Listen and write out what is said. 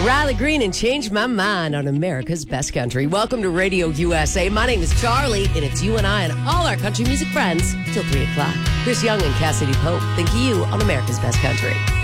Riley Green and Change My Mind on America's Best Country. Welcome to Radio USA. My name is Charlie, and it's you and I and all our country music friends till 3 o'clock. Chris Young and Cassidy Pope think of you on America's Best Country.